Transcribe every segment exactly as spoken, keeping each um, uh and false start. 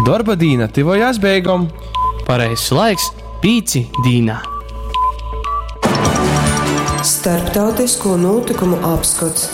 Darba dīna tivojās beigom. Pareizs laiks pīci dīnā. Starptautisko notikumu apskats.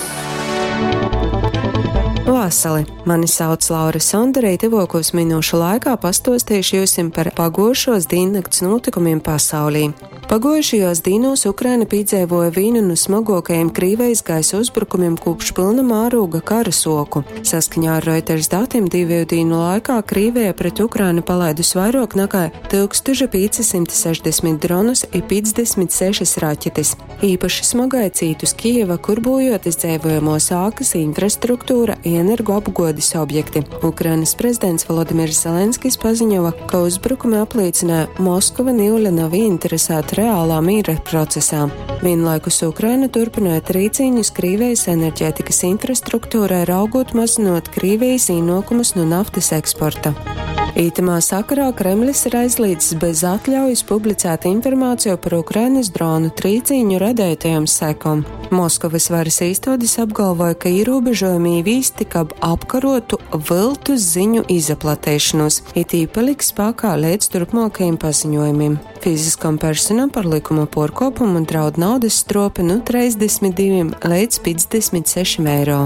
Vasali, mani sauc Laura Sonderī, tuvākos minūšu laikā pastostīšu jūsim par pagojušos dīnnakts notikumiem pasaulī. Pagojušajos dīnos Ukraina piedzīvoja vienu no smagākajiem Krievijas gaisa uzbrukumiem kopš pilna mārūga kara soku. Saskaņā ar Reuters datiem divu dienu laikā Krievija pret Ukrainu palaidus vairāk nekā tūkstoš piecsimt sešdesmit dronus un piecdesmit sešas raķetes. Īpaši smagai cītus Kijeva, kur būjotas dzīvojamos ēkas, infrastruktūra un energoapgādes objekti. Ukrainas prezidents Volodimirs Zelenskis paziņoja, ka uzbrukumi apliecināja, Moskva Nīļa nav interesēta reālā mīra procesā. Vienlaikus Ukraina turpināja trīcīņus Krievijas enerģētikas infrastruktūrai, raugot mazinot Krievijas īnokumus no naftas eksporta. Ītamā sakarā Kremlis ir aizliedzis bez atļaujas publicēt informāciju par Ukrainas dronu trīcīņu radētajām sekām. Moskavas varas iestādes apgalvoja, ka ierobežojumi īvīsti, ka apkarotu viltus ziņu izaplatēšanos, it īpaši paliks spēkā līdz turpmākajiem paziņojumiem. Fiziskam personam par likuma pārkāpumu draud naudas stropi no trīsdesmit divi līdz piecdesmit seši eiro.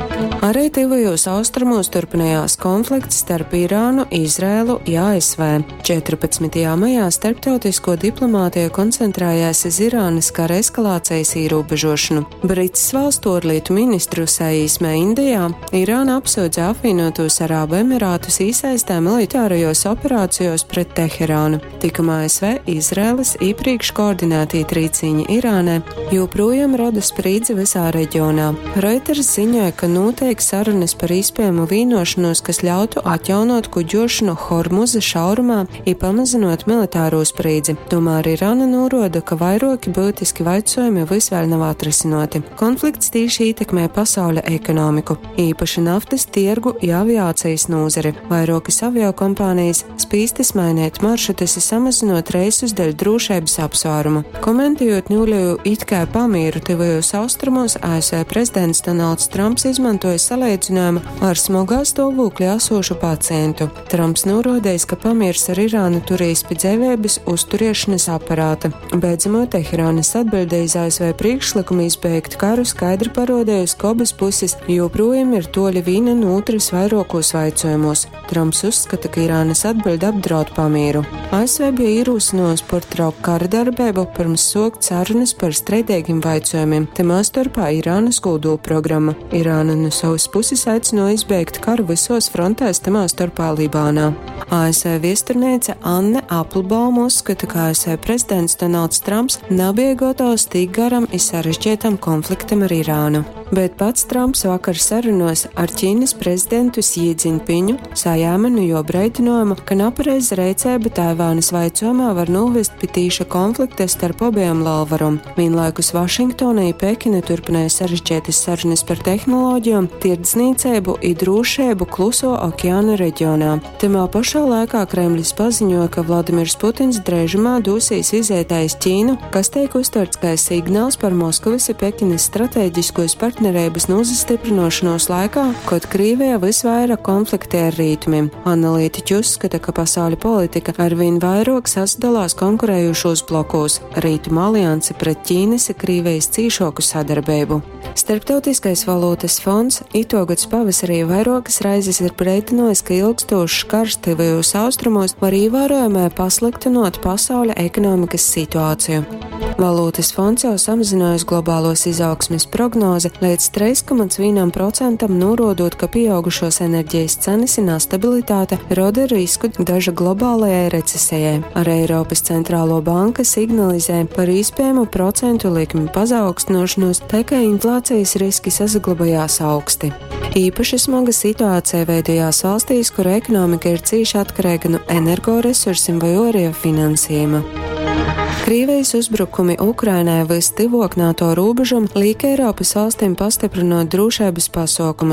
Arī tuvajos austrumos turpinājās konflikts starp Irānu, Izraēlu un A S V. četrpadsmitajā maijā starptautisko diplomātiju koncentrējās uz Irānas kara eskalācijas ierobežošanu. Britas valstu ārlietu ministru saīsmē Indijā Irāna apsūdza apvienotos Arābu Emirātus iesaistē militārajos operācijos pret Teherānu. Tikam A S V Izraēlas iepriekš koordinētie trīcīņi Irānai joprojām rada sprīdzi visā reģionā. Reuters ziņoja, ka notiek sarunas par iespējamu vienošanos, kas ļautu atjaunot kuģošanu Hormuza šaurumā un pamazinot militāro sprīdzi. Tomēr Irāna norāda, ka vairāki būtiski jautājumi vēl nav atrisinoti. Konflikts tieši ietekmē pasaules ekonomiku, īpaši naftas tirgu un aviācijas nozari. Vairākas aviokompānijas spīstas mainīt maršrutus, samazinot reisus dēļ drošības apsvērumu. Komentējot nulēju it kā pamieru tuvajos austrumos, A S V prezidents Donalds Trumps izmantoja salīdzinājumu ar smagā stāvokļa esošu pacientu. Trumps norādījis, ka pamiers ar Irānu turīs pie dzīvības uzturēšanas aparāta. Beidzamot Teherānas atbildējis A S V priekšlikumu izbeigt karu skaidri parodējusi, ka abas puses joprojām ir toļi viena no otras vairākos jautājumos. Trumps uzskata, ka Irānas atbilde apdraud pamieru. A S V bija ierosinājusi pārtraukt kara darbību pirms sākt sarunas par streitīgiem jautājumiem, tamā starpā Irānas kodolprogramma. Irāna no savas puses aicināja izbeigt karu visos frontēs, tamā starpā Libānā. A S V viesturniece Anne Applebaum uzskata, ka A S V prezidents Donalds Trumps nebija gatavs tik garam un sarežģītam konfliktam ar Irānu. Bet pats Trumps vakar sarunos ar Ķīnas prezidentu Xi Jinpingu sajāma no jo breidinājumu, ka nepareiza rīcība Taivānas jautājumā var novest pie tīša konflikta starp abiem lielvarām. Vienlaikus Vašingtona un Pekina turpināja sarežģītas sarunas par tehnoloģijām, tirdzniecību un drošību Kluso okeāna reģionā. Tamā pašā laikā Kremlis paziņoja, ka Vladimirs Putins drīzumā dosīs vizētājs Ķīnu, kas tiek uztverts kā signāls par Moskavas un Pekinas stratēģiskos partnerības nozastiprināšanos laikā, kad Krievija visvairāk konfliktē ar rītumiem. Analītiķi uzskata, ka pasauļa politika arvien vairāk sasdalās konkurējušos blokos - Rītuma alianse pret Ķīnas un Krievijas cīšoku sadarbību. Starptautiskais valūtas fonds itogads pavasarī vairākas reizes ir brētinojis, ka ilgstošs karš tuvajos austrumos var ievērojami pasliktinot pasaules ekonomikas situāciju. Valūtas fonds jau samazinājis globālos izaugsmes prognozi līdz trīs komats viens procents, norādot, ka pieaugušos enerģijas cenas un nestabilitāte rada risku daža globālajai recesijai. Ar Eiropas centrālo banka signalizē par iespējamu procentu likmi pazaugstināšanos, tā kā inflācijas riski saglabājās augsti. Īpaši smaga situācija veidojās valstīs, kur ekonomika ir cīši atkarīga no energoresursiem vai arī finansējuma. Krievijas uzbrukumi Ukrainai vis tuvāk NATO robežam liek Eiropas valstīm pastiprinot drošības pasākumus.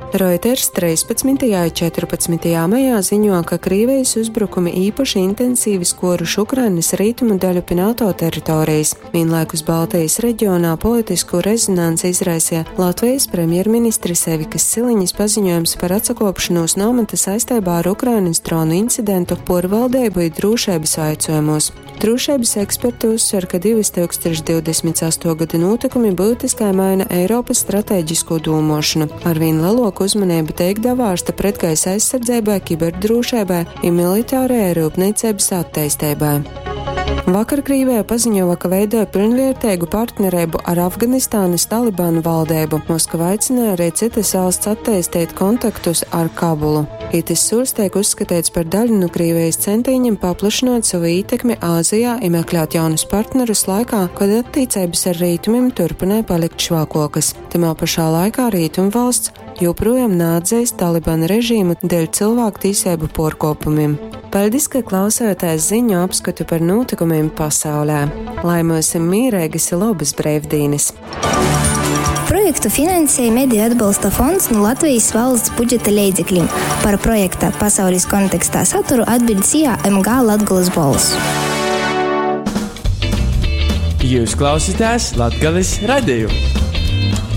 Reuters trīspadsmitajā un četrpadsmitajā maijā ziņo, ka Krievijas uzbrukumi īpaši intensīvi skoruši Ukrainas rietumu daļu NATO teritorijas. Vienlaikus Baltijas reģionā politisku rezonanci izraisīja Latvijas premjerministres Evikas Siliņas paziņojums par atsakopšanos nometa saistībā ar Ukrainas dronu incidentu porvaldību un drošības jautājumos. Drošības eksperti uzsver, ka divi tūkstoši divdesmit astošā gada notikumi būtiski maina Eiropas stratēģisko domāšanu. Arvien lielāku uzmanību tiek devāta pretgaisa aizsardzībai, kiberdrošībai un militārajai rūpniecības attīstībai. Vakar Krievija paziņoja, ka veidoja pilnvērtīgu partnerību ar Afganistānas Talibanu valdību. Moskva aicināja arī citas valsts attīstīt kontaktus ar Kabulu. Itis solis tiek uzskatīts par daļu no Krievijas centiņiem paplašināt savu ietekmi Āzijā un meklēt jaunus partnerus laikā, kad attiecības ar rietumiem turpināja palikt švākokas. Tamā pašā laikā rietumvalsts joprojām neatzīst Talibana režīmu dēļ cilvēku tiesību pārkāpumiem. Paldies, ka klausāties ziņu apskatu par notikumiem pasaulē. Lai mums ir mierīgas un labas brīvdienas! Projektu finansēja Mediju atbalsta fonds no Latvijas valsts budžeta līdzekļiem. Par projekta pasaules kontekstā saturu atbild I A M G Latgoles balss. Jūs klausītās Latgales radiju.